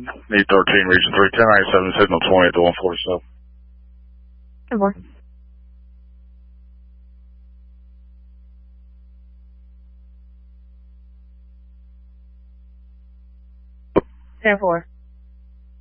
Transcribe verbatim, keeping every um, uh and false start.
Need thirteen, region three, ten ninety-seven, signal twenty to one forty-seven. ten four. ten four.